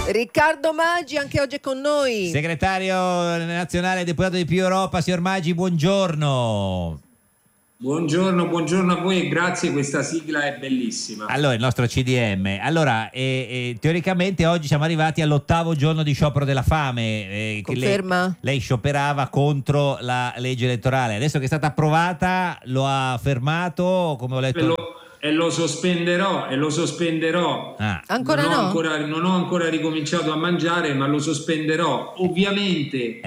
Riccardo Maggi anche oggi è con noi. Segretario nazionale deputato di Più Europa, signor Maggi, buongiorno. Buongiorno a voi e grazie, questa sigla è bellissima. Allora, il nostro CDM. Allora, teoricamente oggi siamo arrivati all'8° giorno di sciopero della fame. Conferma? Lei scioperava contro la legge elettorale. Adesso che è stata approvata, lo ha fermato, come ho letto? E lo sospenderò. Ancora non ho ancora ricominciato a mangiare, ma lo sospenderò. Ovviamente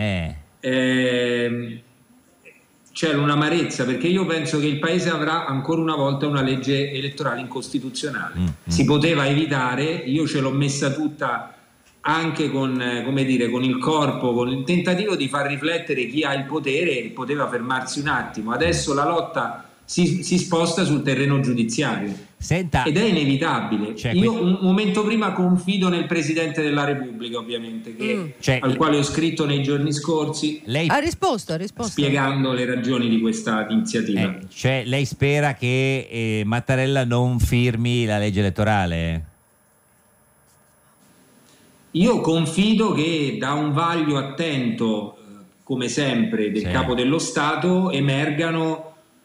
c'è un'amarezza, perché io penso che il Paese avrà ancora una volta una legge elettorale incostituzionale. Si poteva evitare, io ce l'ho messa tutta anche con il corpo, con il tentativo di far riflettere chi ha il potere e poteva fermarsi un attimo. Adesso la lotta si sposta sul terreno giudiziario. Senta, ed è inevitabile. Io un momento prima confido nel Presidente della Repubblica, ovviamente, al quale ho scritto nei giorni scorsi. Lei ha risposto spiegando le ragioni di questa iniziativa. Lei spera che Mattarella non firmi la legge elettorale? Io confido che da un vaglio attento, come sempre, del Capo dello Stato emergano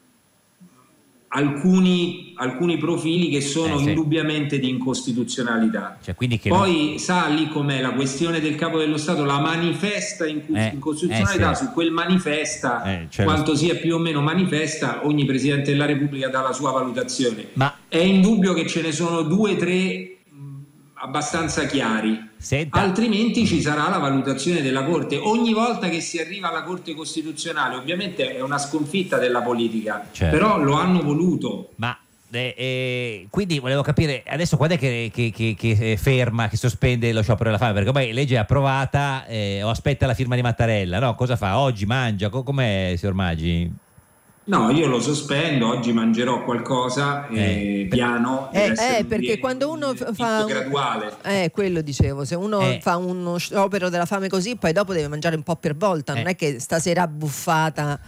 alcuni profili che sono indubbiamente di incostituzionalità. Poi sa lì com'è la questione del Capo dello Stato, la manifesta incostituzionalità, su quel manifesta, quanto sia più o meno manifesta, ogni Presidente della Repubblica dà la sua valutazione. Ma è indubbio che ce ne sono 2 o 3 abbastanza chiari. Altrimenti ci sarà la valutazione della Corte. Ogni volta che si arriva alla Corte Costituzionale, ovviamente è una sconfitta della politica, però lo hanno voluto. Ma quindi volevo capire adesso quando è che ferma, che sospende lo sciopero della fame, perché ormai legge è approvata, o aspetta la firma di Mattarella, no? Cosa fa? Oggi mangia? Com'è, signor Maggi? No, io lo sospendo, oggi mangerò qualcosa piano. Perché quando uno fa graduale. Quello dicevo, se uno fa uno sciopero della fame così, poi dopo deve mangiare un po' per volta, non è che stasera buffata.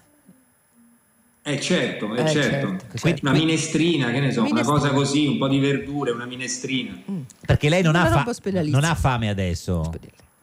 Certo. Una minestrina, che ne so, una cosa così, un po' di verdure, una minestrina. Perché lei non ha fame adesso.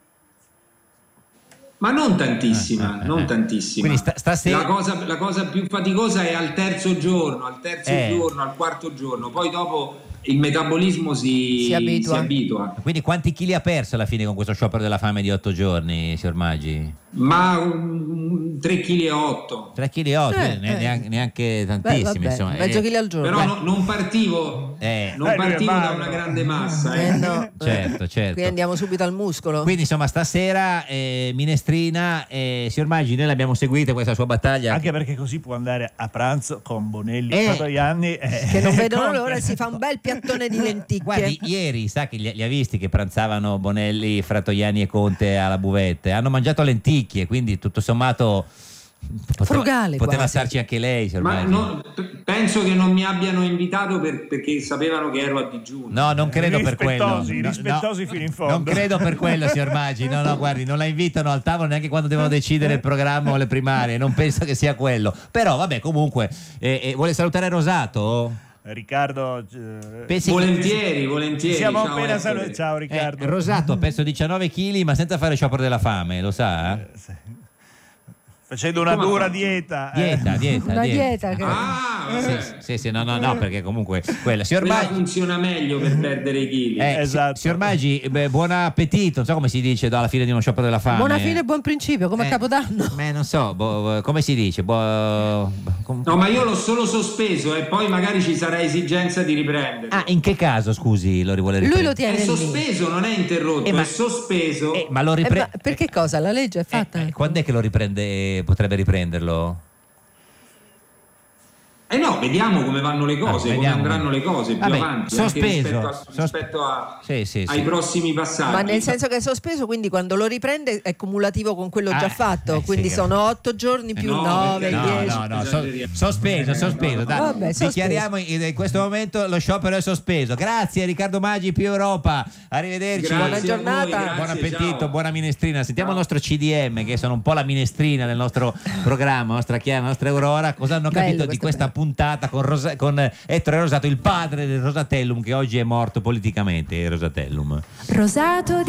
Ma non tantissima, Quindi stasera la cosa più faticosa è al terzo giorno, al 4° giorno, poi dopo il metabolismo si abitua. Quindi quanti chili ha perso alla fine con questo sciopero della fame di 8 giorni, signor Maggi? Ma 3,8 kg. 3,8 kg, neanche tantissimi. Insomma. Mezzo chilo al giorno. Però non partivo da una grande massa. No. Certo. Qui andiamo subito al muscolo. Quindi insomma stasera minestrina, signor Maggi, noi l'abbiamo seguita questa sua battaglia. Anche perché così può andare a pranzo con Bonelli e Fratoianni. Che non vedono l'ora, si fa un bel piattone di lenticchie. Guardi, ieri sa che li ha visti che pranzavano Bonelli, Fratoianni e Conte alla buvette. Hanno mangiato lenticchie, quindi tutto sommato poteva starci anche lei, signor Maggi. Penso che non mi abbiano invitato perché sapevano che ero a digiuno. No, non credo per quello. Rispettosi fino in fondo. Non credo per quello, signor Maggi. No, guardi, non la invitano al tavolo neanche quando devono decidere il programma o le primarie. Non penso che sia quello. Però vabbè, comunque vuole salutare Rosato? Riccardo, volentieri. Siamo appena salutati. Ciao Riccardo. Rosato ha perso 19 kg, ma senza fare sciopero della fame, lo sa? Facendo una dura dieta. Dieta. Sì, no, perché comunque quella. Signor Maggi funziona meglio per perdere i chili. Esatto. Signor Maggi, buon appetito. Non so come si dice alla fine di uno sciopero della fame. Buona fine e buon principio, come a Capodanno. Non so, come si dice? No, ma io l'ho solo sospeso e poi magari ci sarà esigenza di riprendere. In che caso, scusi, lo vuole riprendere? Lui lo tiene è sospeso, non è interrotto, è sospeso. Ma lo riprende. Per che cosa? La legge è fatta. Quando è che lo riprende? Potrebbe riprenderlo? No, vediamo come vanno le cose, come andranno le cose più avanti, sospeso rispetto ai prossimi passaggi. Ma nel senso che è sospeso, quindi quando lo riprende è cumulativo con quello già fatto, quindi sono 8 giorni più 9, 10. Sospeso. Dai. Vabbè, dichiariamo in questo momento lo sciopero è sospeso. Grazie Riccardo Maggi, Più Europa. Arrivederci. Buona giornata. Buon appetito, ciao. buona minestrina. Sentiamo il nostro CDM, che sono un po' la minestrina del nostro programma, nostra Chiara, nostra Aurora. Cosa hanno capito di questa puntata con Ettore Rosato, il padre del Rosatellum, che oggi è morto politicamente. Rosatellum. Rosato